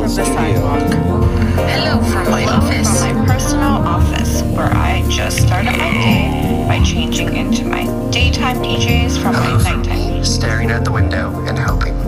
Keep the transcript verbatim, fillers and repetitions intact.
from the sidewalk. Hello from my Hello office. from my personal office, where I just started my day by changing into my daytime P Js from Hello my from nighttime. me, staring at the window and hoping